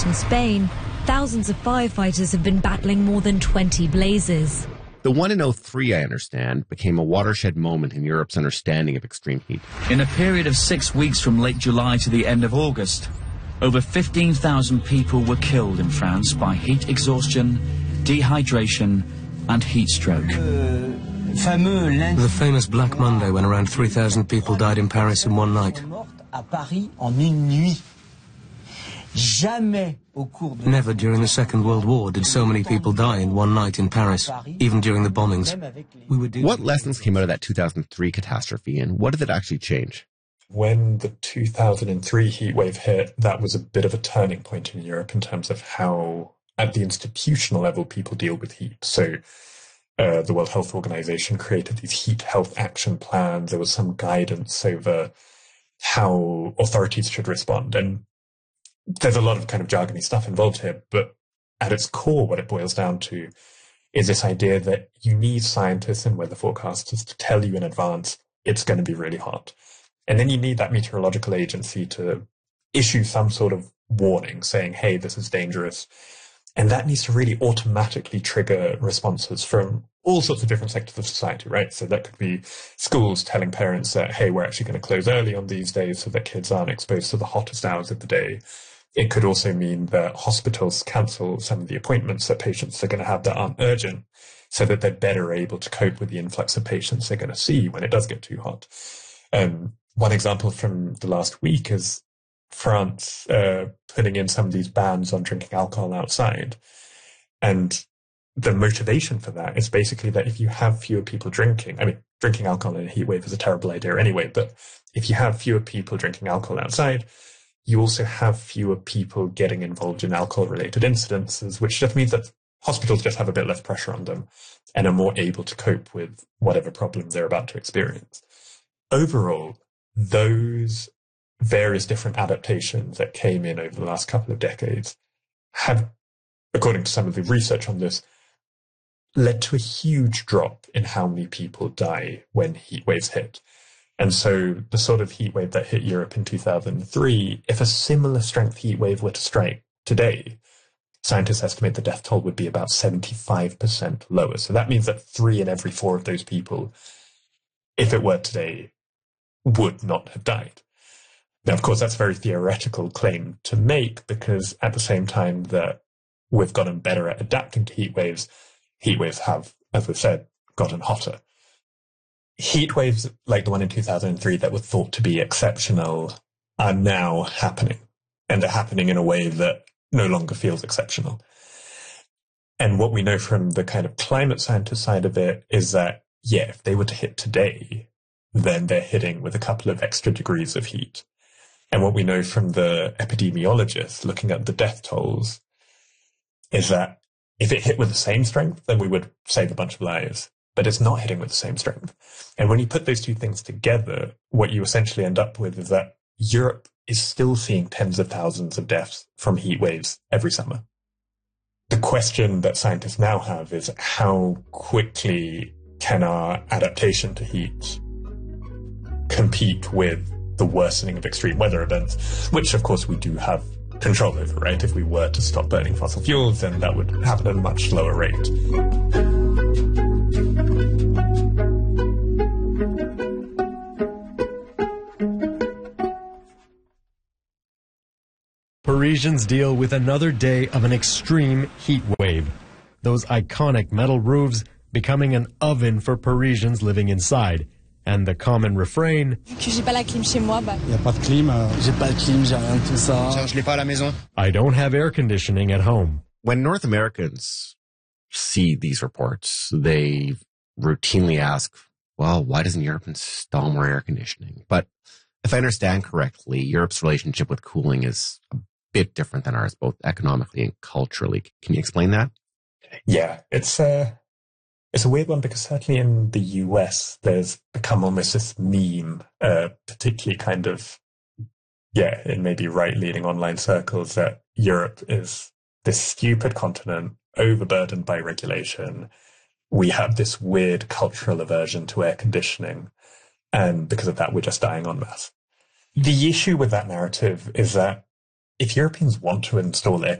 in Spain, thousands of firefighters have been battling more than 20 blazes. The one in 2003, I understand, became a watershed moment in Europe's understanding of extreme heat. In a period of 6 weeks from late July to the end of August, over 15,000 people were killed in France by heat exhaustion, dehydration, and heat stroke. The famous Black Monday, when around 3,000 people died in Paris in one night. Never during the Second World War did so many people die in one night in Paris, even during the bombings. What lessons came out of that 2003 catastrophe, and what did it actually change? When the 2003 heatwave hit, that was a bit of a turning point in Europe in terms of how, at the institutional level, people deal with heat. So the World Health Organization created these heat health action plans. There was some guidance over how authorities should respond. And there's a lot of kind of jargony stuff involved here, but at its core, what it boils down to is this idea that you need scientists and weather forecasters to tell you in advance it's going to be really hot. And then you need that meteorological agency to issue some sort of warning saying, hey, this is dangerous. And that needs to really automatically trigger responses from all sorts of different sectors of society, right? So that could be schools telling parents that, hey, we're actually going to close early on these days so that kids aren't exposed to the hottest hours of the day. It could also mean that hospitals cancel some of the appointments that patients are going to have that aren't urgent so that they're better able to cope with the influx of patients they're going to see when it does get too hot. One example from the last week is France putting in some of these bans on drinking alcohol outside. And the motivation for that is basically that if you have fewer people drinking, I mean, drinking alcohol in a heat wave is a terrible idea anyway, but if you have fewer people drinking alcohol outside, you also have fewer people getting involved in alcohol-related incidences, which just means that hospitals just have a bit less pressure on them and are more able to cope with whatever problem they're about to experience. Overall, those various different adaptations that came in over the last couple of decades have, according to some of the research on this, led to a huge drop in how many people die when heat waves hit. And so the sort of heat wave that hit Europe in 2003, if a similar strength heat wave were to strike today, scientists estimate the death toll would be about 75% lower. So that means that 3 in every 4 of those people, if it were today, would not have died. Now, of course, that's a very theoretical claim to make because at the same time that we've gotten better at adapting to heat waves have, as we've said, gotten hotter. Heat waves like the one in 2003 that were thought to be exceptional are now happening, and they're happening in a way that no longer feels exceptional. And what we know from the kind of climate scientist side of it is that, yeah, if they were to hit today, then they're hitting with a couple of extra degrees of heat. And what we know from the epidemiologists looking at the death tolls is that if it hit with the same strength, then we would save a bunch of lives. But it's not hitting with the same strength. And when you put those two things together, what you essentially end up with is that Europe is still seeing tens of thousands of deaths from heat waves every summer. The question that scientists now have is how quickly can our adaptation to heat compete with the worsening of extreme weather events, which of course we do have control over, right? If we were to stop burning fossil fuels, then that would happen at a much slower rate. Parisians deal with another day of an extreme heat wave. Those iconic metal roofs becoming an oven for Parisians living inside. And the common refrain, I don't have air conditioning at home. When North Americans see these reports, they routinely ask, well, why doesn't Europe install more air conditioning? But if I understand correctly, Europe's relationship with cooling is a bit different than ours, both economically and culturally. Can you explain that? Yeah, it's a weird one because certainly in the US, there's become almost this meme, particularly kind of, in maybe right-leaning online circles, that Europe is this stupid continent overburdened by regulation. We have this weird cultural aversion to air conditioning, and because of that, we're just dying en masse. The issue with that narrative is that if Europeans want to install air